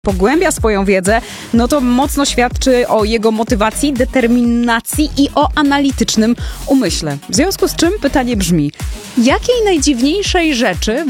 pogłębia swoją wiedzę, no to mocno świadczy o jego motywacji, determinacji i o analitycznym umyśle. W związku z czym pytanie brzmi, jakiej najdziwniejszej rzeczy